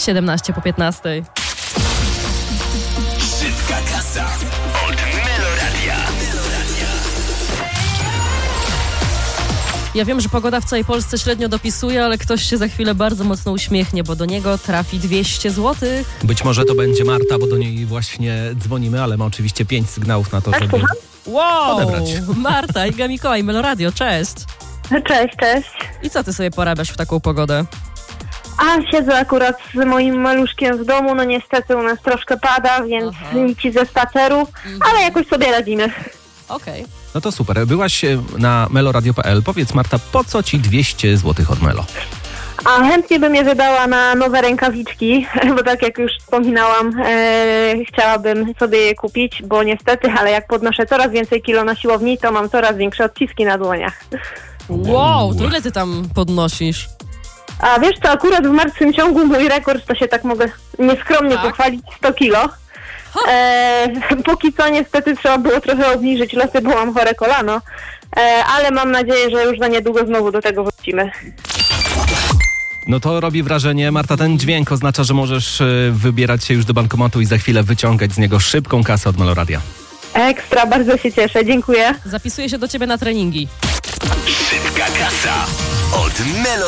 17 po 15. Szybka kasa od Meloradia. Ja wiem, że pogoda w całej Polsce średnio dopisuje, ale ktoś się za chwilę bardzo mocno uśmiechnie, bo do niego trafi 200 zł. Być może to będzie Marta, bo do niej właśnie dzwonimy, ale ma oczywiście 5 sygnałów na to, żeby Wow! odebrać. Marta, Iga Mikołaj, Meloradio, cześć. Cześć. I co ty sobie porabiasz w taką pogodę? A siedzę akurat z moim maluszkiem w domu, no niestety u nas troszkę pada, więc nic ze spaceru, ale jakoś sobie radzimy. Okej. No to super. Byłaś na meloradio.pl. Powiedz, Marta, po co ci 200 zł od Melo? A chętnie bym je wydała na nowe rękawiczki, bo tak jak już wspominałam, chciałabym sobie je kupić, bo niestety, ale jak podnoszę coraz więcej kilo na siłowni, to mam coraz większe odciski na dłoniach. Wow, to ile ty tam podnosisz? A wiesz co, akurat w martwym ciągu mój rekord, to się tak mogę nieskromnie pochwalić, 100 kilo. Póki co niestety trzeba było trochę obniżyć losy, bo mam chore kolano, ale mam nadzieję, że już za niedługo znowu do tego wrócimy. No to robi wrażenie. Marta, ten dźwięk oznacza, że możesz wybierać się już do bankomatu i za chwilę wyciągać z niego szybką kasę od Meloradia. Ekstra, bardzo się cieszę, dziękuję. Zapisuję się do ciebie na treningi. Szybka kasa od Meloradia.